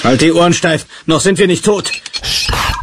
Halt die Ohren steif, noch sind wir nicht tot.